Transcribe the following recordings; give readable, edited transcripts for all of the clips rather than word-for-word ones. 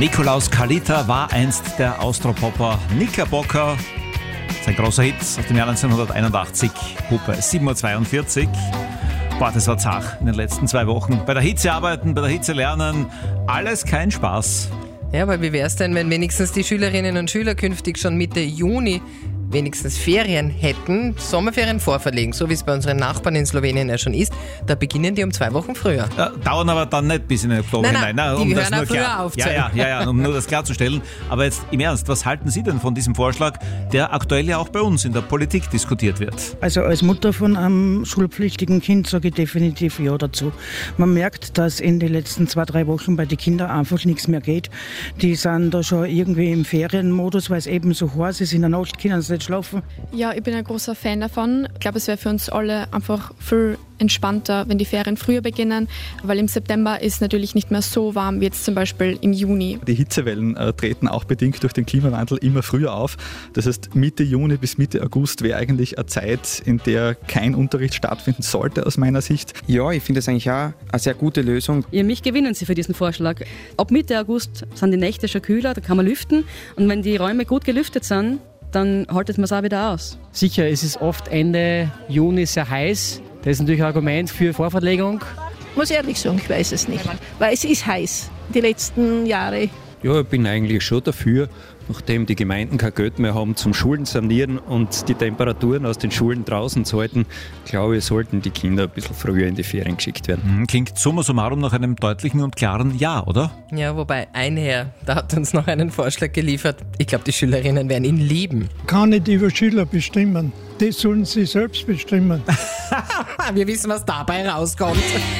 Nikolaus Kalita war einst der Austropopper Knickerbocker. Sein großer Hit aus dem Jahr 1981, Puppe 7.42 Uhr. Boah, das war zart in den letzten 2 Wochen. Bei der Hitze arbeiten, bei der Hitze lernen, alles kein Spaß. Ja, aber wie wäre es denn, wenn wenigstens die Schülerinnen und Schüler künftig schon Mitte Juni wenigstens Ferien hätten, Sommerferien vorverlegen, so wie es bei unseren Nachbarn in Slowenien ja schon ist. Da beginnen die um 2 Wochen früher. Dauern aber dann nicht bis in den Oktober hinein. Nein, die hören auch früher auf. Ja, um nur das klarzustellen. Aber jetzt im Ernst, was halten Sie denn von diesem Vorschlag, der aktuell ja auch bei uns in der Politik diskutiert wird? Also als Mutter von einem schulpflichtigen Kind sage ich definitiv ja dazu. Man merkt, dass in den letzten 2-3 Wochen bei den Kindern einfach nichts mehr geht. Die sind da schon irgendwie im Ferienmodus, weil es eben so heiß ist. In der Nacht können sie nicht schlafen. Ja, ich bin ein großer Fan davon. Ich glaube, es wäre für uns alle einfach viel entspannter, wenn die Ferien früher beginnen, weil im September ist natürlich nicht mehr so warm wie jetzt zum Beispiel im Juni. Die Hitzewellen treten auch bedingt durch den Klimawandel immer früher auf. Das heißt, Mitte Juni bis Mitte August wäre eigentlich eine Zeit, in der kein Unterricht stattfinden sollte, aus meiner Sicht. Ja, ich finde das eigentlich auch eine sehr gute Lösung. Ja, mich gewinnen Sie für diesen Vorschlag. Ab Mitte August sind die Nächte schon kühler, da kann man lüften. Und wenn die Räume gut gelüftet sind, dann haltet man es auch wieder aus. Sicher, es ist oft Ende Juni sehr heiß. Das ist natürlich ein Argument für Vorverlegung. Ich muss ehrlich sagen, ich weiß es nicht, weil es ist heiß die letzten Jahre. Ja, ich bin eigentlich schon dafür, nachdem die Gemeinden kein Geld mehr haben zum Schulen sanieren und die Temperaturen aus den Schulen draußen zu halten, glaube ich, sollten die Kinder ein bisschen früher in die Ferien geschickt werden. Klingt summa summarum nach einem deutlichen und klaren Ja, oder? Ja, wobei ein Herr, da hat uns noch einen Vorschlag geliefert. Ich glaube, die Schülerinnen werden ihn lieben. Kann nicht über Schüler bestimmen. Das sollen sie selbst bestimmen. Wir wissen, was dabei rauskommt.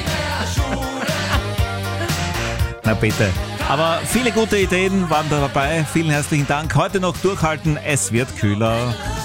Na bitte. Aber viele gute Ideen waren da dabei. Vielen herzlichen Dank. Heute noch durchhalten. Es wird kühler.